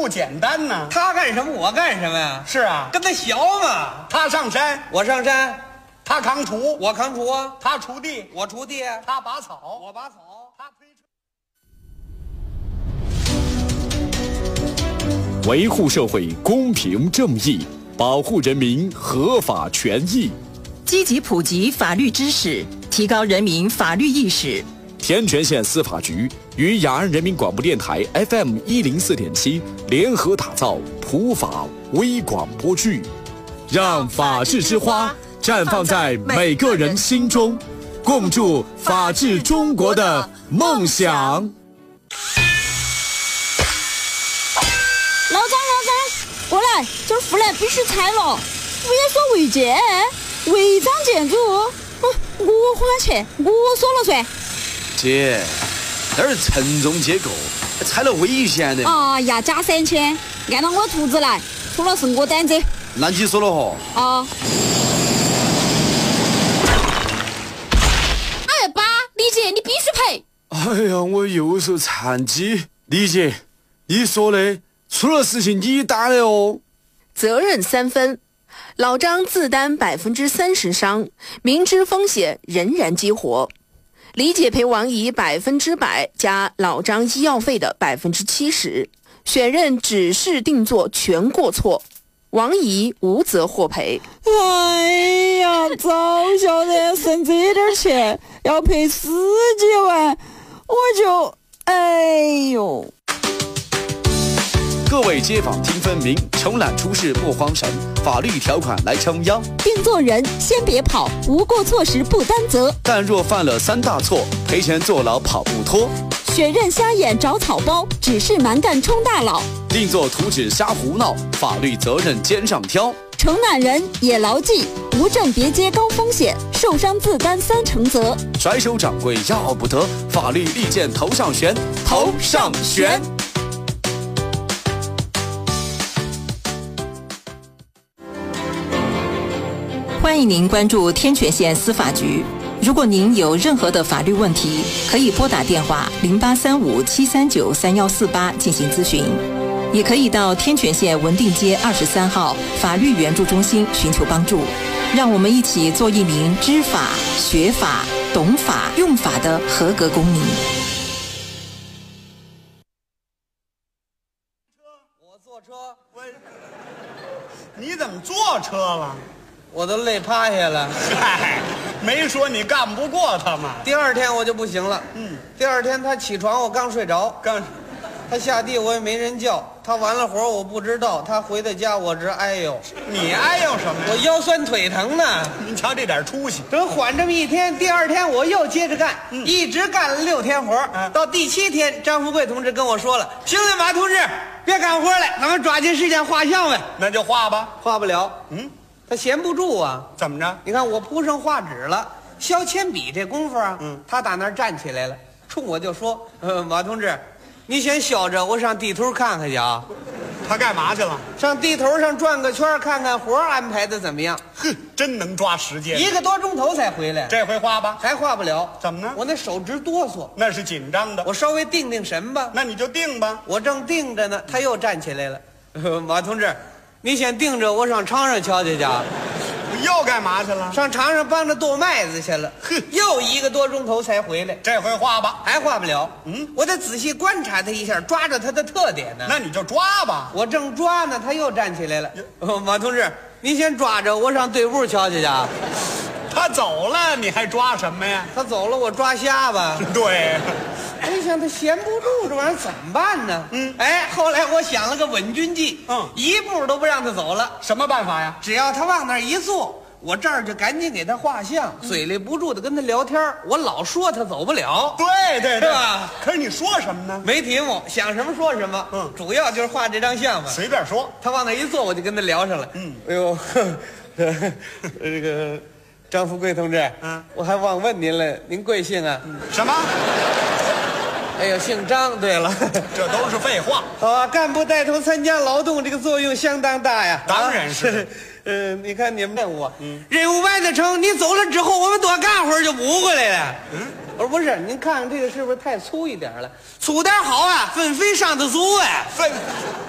不简单呢。 他干什么，我干什么呀？ 是啊， 跟他学嘛。 他上山， 我上山； 他扛锄， 我扛锄啊； 他锄地， 我锄地； 他拔草， 我拔草； 他推车。 维护社会公平正义，保护人民合法权益， 积极普及法律知识，提高人民法律意识。 天全县司法局与雅安人民广播电台 FM104.7 联合打造普法微广播剧，让法治之花绽放在每个人心中，共筑法治中国的梦想。 老张，过来，这护栏必须拆了。物业说违建，违章建筑，我花钱，我说了算。 姐，那是承重结构，拆了危险的。 哎呀，加3000，按照我图纸来，除了是我担责。 那你说了吼？ 啊。哎，爸，李姐，你必须赔。 哎呀，我右手残疾。李姐，你说的，出了事情你担的哦。 责任3分，老张自担30%伤，明知风险仍然激活。李姐赔王姨100%加老张医药费的70%，选任只是定做全过错，王姨无责获赔。 哎呀，早晓得省这点钱要赔10几万，我就哎呦。 各位街坊听分明，承揽出事莫慌神，法律条款来撑腰。 定做人先别跑，无过错时不担责。 但若犯了3大错，赔钱坐牢跑不脱。 选任瞎眼找草包，只是蛮干充大佬。 定做图纸瞎胡闹，法律责任肩上挑。 承揽人也牢记，无证别接高风险，受伤自担3成责。 甩手掌柜要不得，法律利剑头上悬，头上悬。 欢迎您关注天全县司法局。如果您有任何的法律问题，可以拨打电话0835-739-3148进行咨询，也可以到天全县文定街23号法律援助中心寻求帮助。让我们一起做一名知法、学法、懂法、用法的合格公民。 我坐车， 你怎么坐车了？ 我都累趴下了。 嗨，没说你干不过他嘛。 第2天我就不行了。第2天他起床，我刚睡着。他下地我也没人叫。他完了活我不知道。他回到家我直哎呦。 你哎呦什么呀？ 我腰酸腿疼呢。 您瞧这点出息。 等缓这么1天，第2天我又接着干，一直干了6天活。到第7天，张富贵同志跟我说了：“行了，马同志，别干活了，咱们抓紧时间画像呗。” 那就画吧。 画不了。他闲不住啊。 怎么着？ 你看我铺上画纸了，削铅笔这功夫啊，他打那儿站起来了，冲我就说：“马同志，你先削着，我上地头看看去啊。” 他干嘛去了？ 上地头上转个圈，看看活安排的怎么样。 哼，真能抓时间。 1个多钟头才回来。 这回画吧。 还画不了。 怎么呢？ 我那手直哆嗦。 那是紧张的。 我稍微定定神吧。 那你就定吧。 我正定着呢，他又站起来了。马同志，你先定着，我上场上瞧瞧去。 又干嘛去了？ 上场上帮着剁麦子去了。又1个多钟头才回来。 这回画吧。 还画不了。我得仔细观察他一下，抓着他的特点呢。 那你就抓吧。 我正抓呢，他又站起来了。马同志，你先抓着，我上队伍瞧瞧去。 他走了，你还抓什么呀？ 他走了，我抓瞎吧。 对。 我想他闲不住，这玩意儿怎么办呢？后来我想了个稳军计，1步都不让他走了。 什么办法呀？ 只要他往那儿一坐，我这儿就赶紧给他画像，嘴里不住的跟他聊天，我老说他走不了。 对， 是吧？ 可是你说什么呢？ 没题目，想什么说什么。主要就是画这张像嘛， 随便说。 他往那儿一坐，我就跟他聊上了。哎呦，这个张富贵同志，我还忘问您了，您贵姓啊？ 什么？ 哎呦，姓张。对了， 这都是废话。 好啊，干部带头参加劳动，这个作用相当大呀。 当然是。 你看你们任务，任务完得成，你走了之后，我们多干会儿就补回来了。我说不是，您看看这个是不是太粗一点了？粗点好啊，分肥上得足啊。